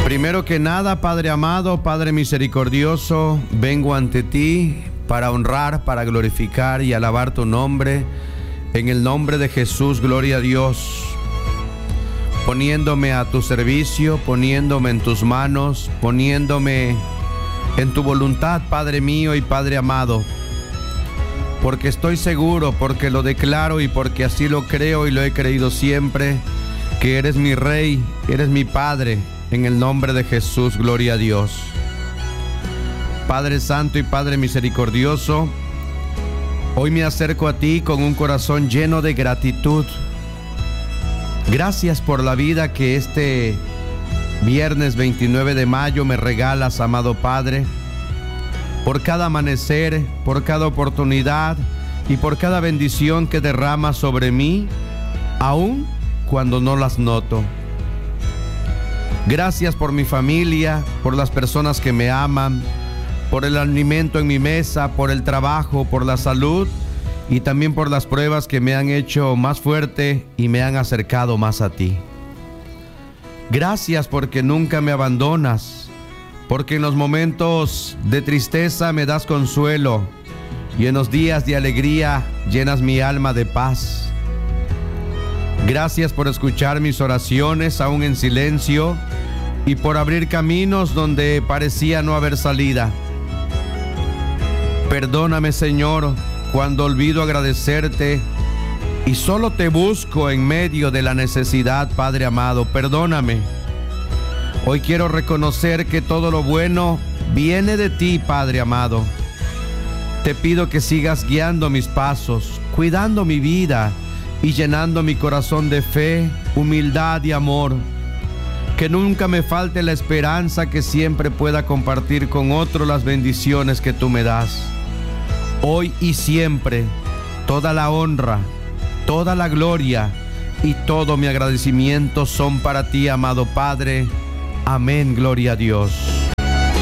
Primero que nada, Padre amado, Padre misericordioso, vengo ante ti para honrar, para glorificar y alabar tu nombre. En el nombre de Jesús, gloria a Dios. Poniéndome a tu servicio, poniéndome en tus manos, poniéndome en tu voluntad, Padre mío y Padre amado. Porque estoy seguro, porque lo declaro y porque así lo creo y lo he creído siempre, que eres mi Rey, eres mi Padre. En el nombre de Jesús, gloria a Dios. Padre Santo y Padre misericordioso, hoy me acerco a ti con un corazón lleno de gratitud. Gracias por la vida que este viernes 29 de mayo me regalas, amado Padre, por cada amanecer, por cada oportunidad y por cada bendición que derramas sobre mí, aun cuando no las noto. Gracias por mi familia, por las personas que me aman, por el alimento en mi mesa, por el trabajo, por la salud y también por las pruebas que me han hecho más fuerte y me han acercado más a ti. Gracias porque nunca me abandonas, porque en los momentos de tristeza me das consuelo y en los días de alegría llenas mi alma de paz. Gracias por escuchar mis oraciones aún en silencio y por abrir caminos donde parecía no haber salida. Perdóname, Señor, cuando olvido agradecerte y solo te busco en medio de la necesidad, Padre amado. Perdóname. Hoy quiero reconocer que todo lo bueno viene de ti, Padre amado. Te pido que sigas guiando mis pasos, cuidando mi vida y llenando mi corazón de fe, humildad y amor. Que nunca me falte la esperanza, que siempre pueda compartir con otros las bendiciones que tú me das. Hoy y siempre, toda la honra, toda la gloria y todo mi agradecimiento son para ti, amado Padre. Amén, gloria a Dios.